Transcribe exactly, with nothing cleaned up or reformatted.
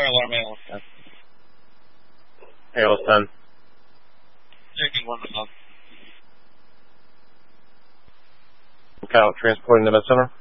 fire alarm A L S ten. A L S ten. Taking one above. Kyle, transporting the med center.